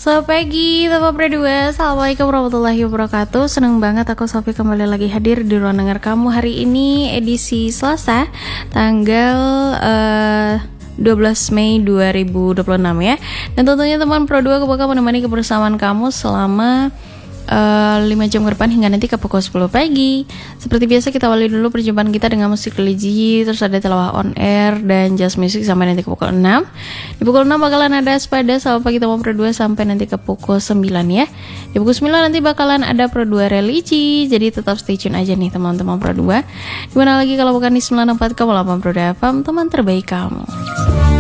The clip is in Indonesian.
Selamat pagi, teman Pro2. Assalamualaikum warahmatullahi wabarakatuh. Seneng banget aku Sofi kembali lagi hadir di ruang dengar kamu hari ini edisi Selasa tanggal 12 Mei 2026 ya. Dan tentunya teman Pro2 aku bakal menemani kebersamaan kamu selama 5 jam ke depan hingga nanti ke pukul 10 pagi. Seperti biasa kita awali dulu perjumpaan kita dengan musik religi, terus ada tilawah on air dan jazz music sampai nanti ke pukul 6. Di pukul 6 bakalan ada Spada Selamat Pagi Teman Pro2 sampai nanti ke pukul 9 ya. Di pukul 9 nanti bakalan ada Pro2 religi. Jadi tetap stay tune aja nih teman-teman Pro2. Gimana lagi kalau bukan di 94,8 Pro2 FM, teman terbaik kamu.